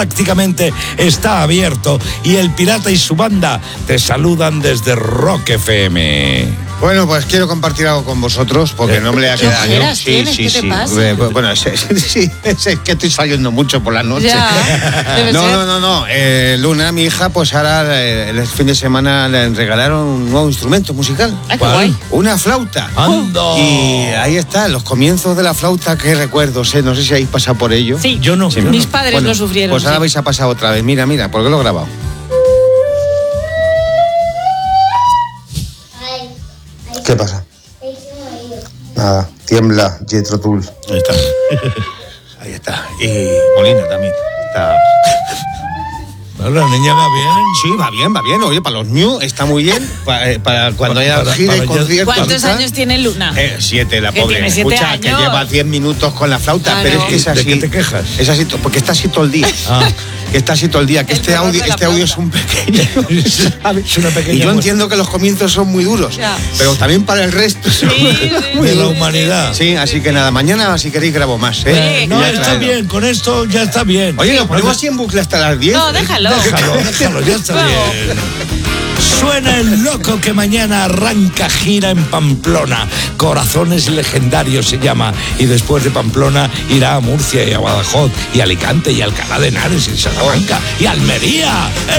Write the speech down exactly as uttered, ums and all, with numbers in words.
prácticamente está abierto y el Pirata y su banda te saludan desde Rock F M. Bueno, pues quiero compartir algo con vosotros porque no me le ha quedado. ¿Qué ojeras tienes? ¿Qué te pasa? Bueno, sí, sí, es que estoy saliendo mucho por la noche. Ya, debe no, ser. no, no, no. Eh, Luna, mi hija, pues ahora eh, el fin de semana le regalaron un nuevo instrumento musical. Ay, qué guay. Una flauta. ¡Anda! Y ahí está, los comienzos de la flauta, qué recuerdos, ¿eh? No sé si habéis pasado por ello. Sí, Yo no. Sí, yo mis no. padres Bueno, lo sufrieron. Pues ahora sí. vais a pasar otra vez. Mira, mira, porque lo he grabado. ¿Qué pasa? Nada, tiembla, Jethro Tull. Ahí está. Ahí está. Y Molina también. Está. La niña va bien. Sí, va bien, va bien. Oye, para los New está muy bien. Para, para cuando haya Para- gira y para- conciertos. ¿Cuántos y tal. años tiene Luna? Eh, siete, la Que pobre. tiene siete Escucha, que años. lleva diez minutos con la flauta, Claro. pero es que es ¿De así. qué te quejas? Es así, to- porque está así todo el día. Ah. Que está así todo el día. Que El este terror audio, de la este audio es flauta. un pequeño. ¿sabes? Es una pequeña Y yo muestra. entiendo que los comienzos son muy duros. Ya. Pero también para el resto. Sí, sí, muy De la duros. humanidad. Sí, así que nada, mañana si queréis grabo más, ¿eh? Sí, No, Ya he está traído. bien, con esto ya está bien. Oye, lo ponemos así en bucle hasta las diez. No, déjalo. Déjalo, déjalo, ya está Vamos. bien. Suena el loco que mañana arranca gira en Pamplona. Corazones Legendarios se llama. Y después de Pamplona irá a Murcia y a Badajoz y a Alicante y a Alcalá de Henares y Salamanca y Almería.